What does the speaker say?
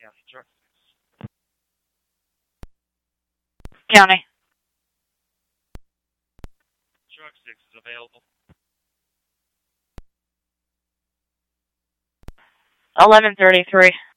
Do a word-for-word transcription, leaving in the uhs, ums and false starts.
County, truck County. Truck six is available. eleven thirty-three.